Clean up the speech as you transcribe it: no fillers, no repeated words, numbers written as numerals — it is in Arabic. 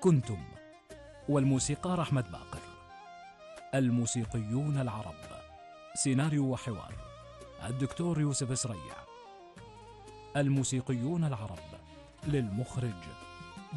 كنتم. والموسيقار أحمد باقر. الموسيقيون العرب. سيناريو وحوار الدكتور يوسف سريع. الموسيقيون العرب للمخرج